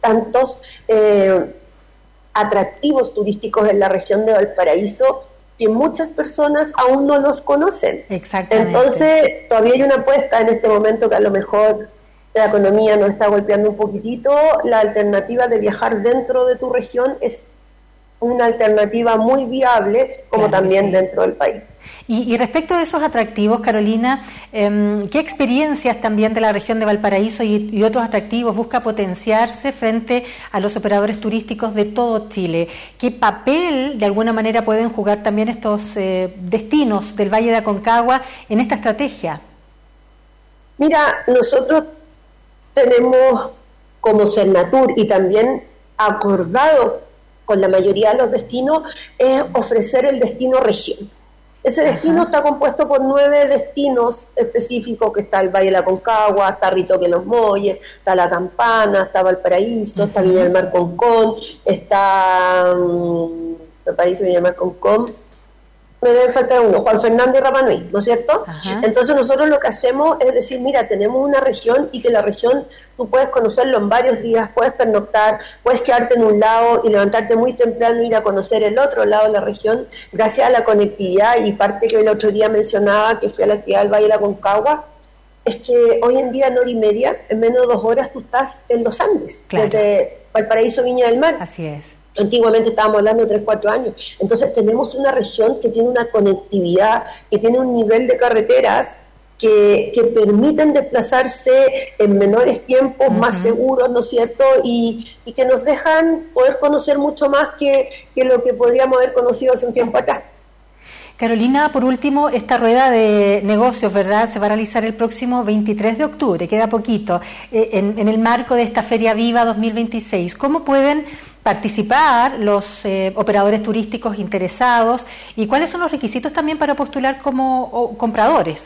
tantos atractivos turísticos en la región de Valparaíso que muchas personas aún no los conocen. Exactamente. Entonces, todavía hay una apuesta en este momento que a lo mejor la economía nos está golpeando un poquitito. La alternativa de viajar dentro de tu región es una alternativa muy viable, como claro, también sí, dentro del país. Y respecto de esos atractivos, Carolina, ¿qué experiencias también de la región de Valparaíso y otros atractivos busca potenciarse frente a los operadores turísticos de todo Chile? ¿Qué papel, de alguna manera, pueden jugar también estos destinos del Valle de Aconcagua en esta estrategia? Mira, nosotros tenemos como Cernatur y también acordado con la mayoría de los destinos es ofrecer el destino región. Ese destino está compuesto por 9 destinos específicos, que está el Valle de la Aconcagua, está Ritoque Los Molles, está La Campana, está Valparaíso, está Viña del Mar Concón, está Valparaíso, Viña del Mar Concón, me debe faltar uno, Juan Fernández y Rapa Nui, ¿no es cierto? Entonces nosotros lo que hacemos es decir, mira, tenemos una región y que la región tú puedes conocerlo en varios días, puedes pernoctar, puedes quedarte en un lado y levantarte muy temprano e ir a conocer el otro lado de la región, gracias a la conectividad y parte que el otro día mencionaba, que fui a la actividad del Valle de la Aconcagua, es que hoy en día en hora y media, en menos de 2 horas tú estás en los Andes, claro, desde Valparaíso, Viña del Mar. Así es. Antiguamente estábamos hablando de 3-4 años. Entonces tenemos una región que tiene una conectividad, que tiene un nivel de carreteras que permiten desplazarse en menores tiempos, más seguros, ¿no es cierto? Y que nos dejan poder conocer mucho más que lo que podríamos haber conocido hace un tiempo atrás. Carolina, por último, esta rueda de negocios, ¿verdad?, se va a realizar el próximo 23 de octubre, queda poquito, en el marco de esta Feria Viva 2026. ¿Cómo pueden participar los operadores turísticos interesados y cuáles son los requisitos también para postular como compradores?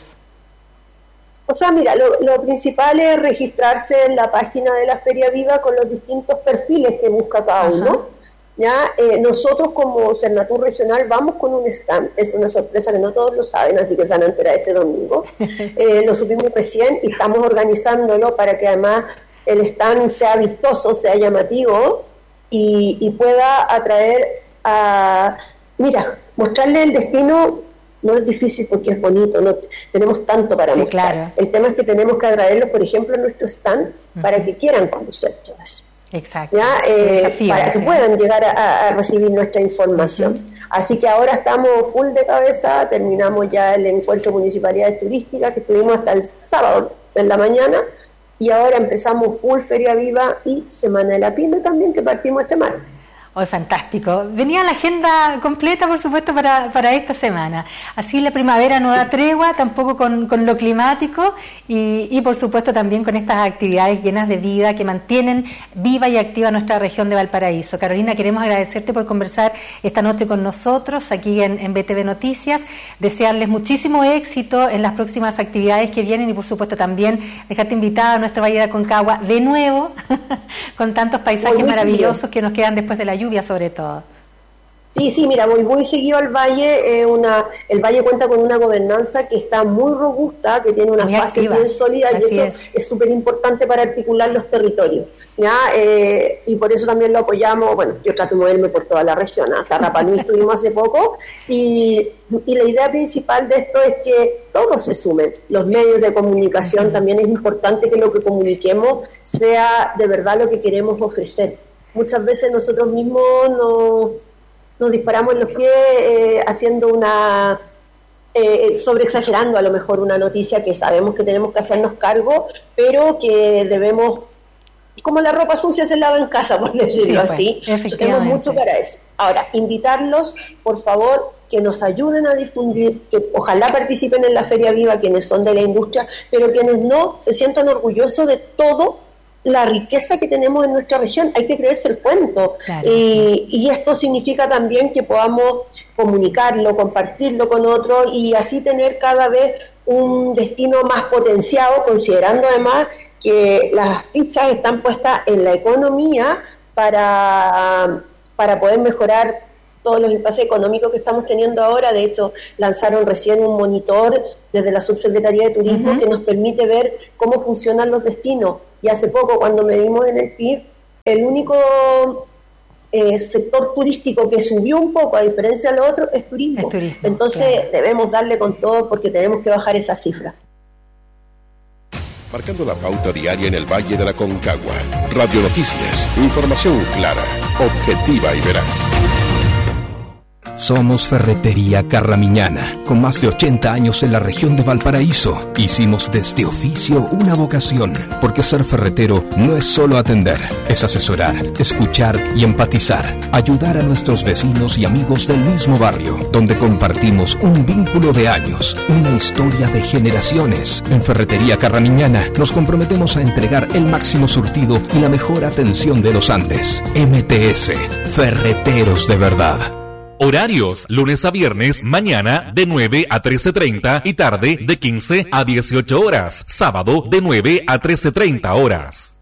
O sea, mira, lo principal es registrarse en la página de la Feria Viva con los distintos perfiles que busca cada uno. ¿Ya? Nosotros como Cernatur Regional vamos con un stand, es una sorpresa que no todos lo saben, así que se van a enterar este domingo. Lo supimos recién y estamos organizándolo para que además el stand sea vistoso, sea llamativo y pueda atraer a... Mira, mostrarle el destino no es difícil porque es bonito, no tenemos tanto para mostrar. Claro. El tema es que tenemos que atraerlos, por ejemplo, en nuestro stand para que quieran conocer todo eso. Exacto. Para que puedan llegar a recibir nuestra información. Así que ahora estamos full de cabeza, terminamos ya el encuentro Municipalidades Turísticas, que estuvimos hasta el sábado en la mañana, y ahora empezamos full Feria Viva y Semana de la Pyme también, que partimos este martes. Oh, fantástico. Venía la agenda completa, por supuesto, para esta semana. Así la primavera no da tregua, tampoco con lo climático y por supuesto también con estas actividades llenas de vida que mantienen viva y activa nuestra región de Valparaíso. Carolina, queremos agradecerte por conversar esta noche con nosotros aquí en BTV Noticias, desearles muchísimo éxito en las próximas actividades que vienen y por supuesto también dejarte invitada a nuestro Valle de Aconcagua de nuevo con tantos paisajes maravillosos que nos quedan después de la lluvia sobre todo. Sí, mira, voy muy seguido al Valle. El Valle cuenta con una gobernanza que está muy robusta, que tiene unas bases bien sólidas y eso es súper importante para articular los territorios. ¿Ya? Y por eso también lo apoyamos. Bueno, yo trato de moverme por toda la región, hasta Rapa Nui estuvimos hace poco y la idea principal de esto es que todos se sumen. Los medios de comunicación también es importante que lo que comuniquemos sea de verdad lo que queremos ofrecer. Muchas veces nosotros mismos nos disparamos en los pies haciendo sobreexagerando a lo mejor una noticia que sabemos que tenemos que hacernos cargo, pero que debemos, como la ropa sucia se lava en casa, por decirlo así. Tenemos mucho para eso. Ahora, invitarlos, por favor, que nos ayuden a difundir, que ojalá participen en la Feria Viva quienes son de la industria, pero quienes no, se sientan orgullosos de todo la riqueza que tenemos en nuestra región. Hay que creerse el cuento. Claro, y esto significa también que podamos comunicarlo, compartirlo con otros y así tener cada vez un destino más potenciado, considerando además que las fichas están puestas en la economía para poder mejorar todos los espacios económicos que estamos teniendo ahora. De hecho, lanzaron recién un monitor desde la Subsecretaría de Turismo que nos permite ver cómo funcionan los destinos. Y hace poco, cuando medimos en el PIB, El único sector turístico que subió un poco, a diferencia de lo otro, es turismo. Entonces claro, debemos darle con todo porque tenemos que bajar esa cifra. Marcando la pauta diaria en el Valle de la Aconcagua. Radio Noticias, información clara, objetiva y veraz. Somos Ferretería Carramiñana, con más de 80 años en la región de Valparaíso. Hicimos de este oficio una vocación, porque ser ferretero no es solo atender, es asesorar, escuchar y empatizar, ayudar a nuestros vecinos y amigos del mismo barrio, donde compartimos un vínculo de años, una historia de generaciones. En Ferretería Carramiñana nos comprometemos a entregar el máximo surtido y la mejor atención de los Andes. MTS, Ferreteros de verdad. Horarios, lunes a viernes, mañana de 9 a 13:30 y tarde de 15 a 18 horas. Sábado de 9 a 13:30 horas.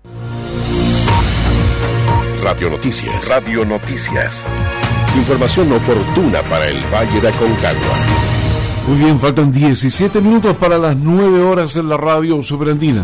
Radio Noticias. Radio Noticias. Información oportuna para el Valle de Aconcagua. Muy bien, faltan 17 minutos para las 9 horas en la radio superandina.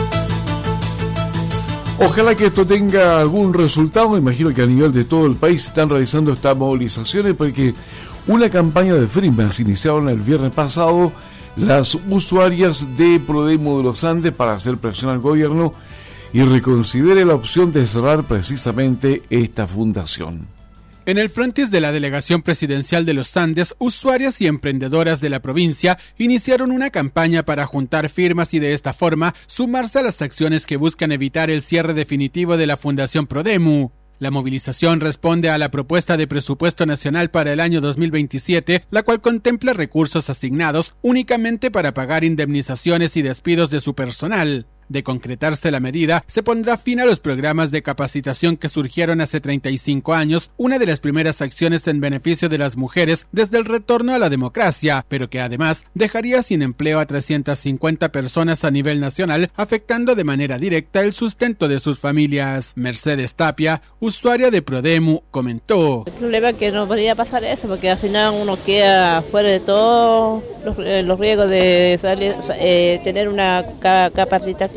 Ojalá que esto tenga algún resultado. Me imagino que a nivel de todo el país están realizando estas movilizaciones porque una campaña de firmas iniciaron el viernes pasado las usuarias de Prodemu de los Andes para hacer presión al gobierno y reconsidere la opción de cerrar precisamente esta fundación. En el frontis de la Delegación Presidencial de los Andes, usuarias y emprendedoras de la provincia iniciaron una campaña para juntar firmas y de esta forma sumarse a las acciones que buscan evitar el cierre definitivo de la Fundación Prodemu. La movilización responde a la propuesta de presupuesto nacional para el año 2027, la cual contempla recursos asignados únicamente para pagar indemnizaciones y despidos de su personal. De concretarse la medida, se pondrá fin a los programas de capacitación que surgieron hace 35 años, una de las primeras acciones en beneficio de las mujeres desde el retorno a la democracia, pero que además dejaría sin empleo a 350 personas a nivel nacional, afectando de manera directa el sustento de sus familias. Mercedes Tapia, usuaria de Prodemu, comentó: El problema es que no podría pasar eso, porque al final uno queda fuera de todos los riesgos de tener una capacitación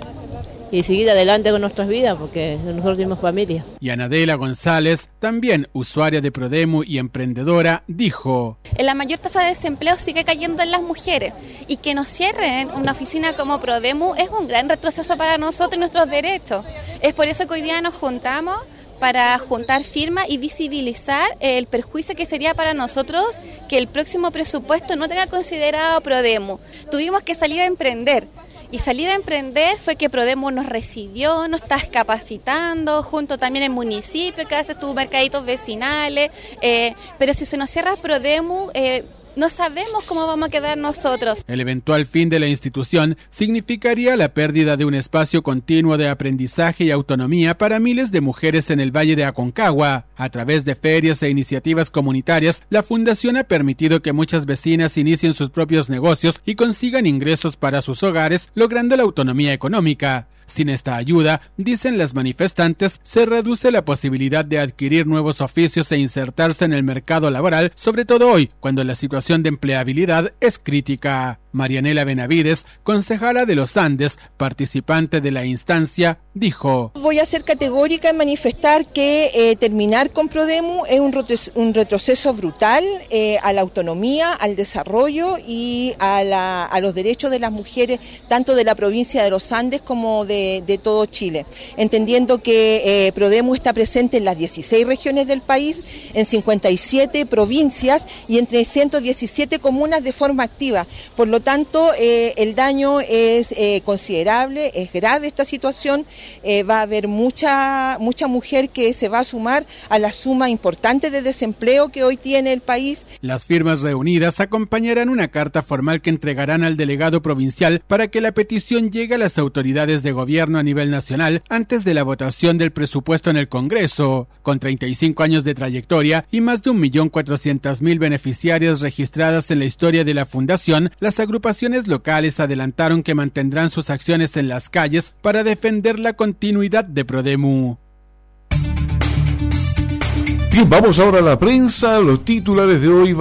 y seguir adelante con nuestras vidas, porque nosotros tenemos familia. Y Anadela González, también usuaria de Prodemu y emprendedora, dijo: La mayor tasa de desempleo sigue cayendo en las mujeres, y que nos cierren una oficina como Prodemu es un gran retroceso para nosotros y nuestros derechos. Es por eso que hoy día nos juntamos para juntar firmas y visibilizar el perjuicio que sería para nosotros que el próximo presupuesto no tenga considerado Prodemu. Tuvimos que salir a emprender. Y salir a emprender fue que Prodemu nos recibió, nos está capacitando, junto también el municipio que hace tus mercaditos vecinales, pero si se nos cierra Prodemu, no sabemos cómo vamos a quedar nosotros. El eventual fin de la institución significaría la pérdida de un espacio continuo de aprendizaje y autonomía para miles de mujeres en el Valle de Aconcagua. A través de ferias e iniciativas comunitarias, la fundación ha permitido que muchas vecinas inicien sus propios negocios y consigan ingresos para sus hogares, logrando la autonomía económica. Sin esta ayuda, dicen las manifestantes, se reduce la posibilidad de adquirir nuevos oficios e insertarse en el mercado laboral, sobre todo hoy, cuando la situación de empleabilidad es crítica. Marianela Benavides, concejala de los Andes, participante de la instancia, dijo: Voy a ser categórica en manifestar que terminar con Prodemu es un retroceso brutal a la autonomía, al desarrollo y a los derechos de las mujeres, tanto de la provincia de los Andes como de todo Chile. Entendiendo que Prodemu está presente en las 16 regiones del país, en 57 provincias y en 317 comunas de forma activa. Por lo tanto, el daño es considerable, es grave esta situación. Va a haber mucha mujer que se va a sumar a la suma importante de desempleo que hoy tiene el país. Las firmas reunidas acompañarán una carta formal que entregarán al delegado provincial para que la petición llegue a las autoridades de gobierno a nivel nacional antes de la votación del presupuesto en el Congreso. Con 35 años de trayectoria y más de 1.400.000 beneficiarias registradas en la historia de la fundación, las agrupaciones locales adelantaron que mantendrán sus acciones en las calles para defender la continuidad de Prodemu. Bien, vamos ahora a la prensa, los titulares de hoy.